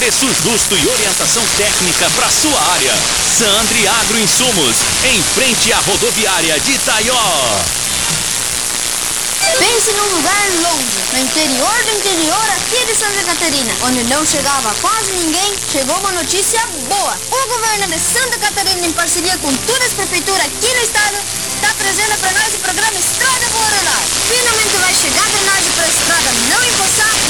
preço justo e orientação técnica para sua área. Sandri Agroinsumos, em frente à rodoviária de Itaió. Pense num lugar longe, no interior do interior aqui de Santa Catarina, onde não chegava quase ninguém. Chegou uma notícia boa. O governo de Santa Catarina, em parceria com todas as prefeituras aqui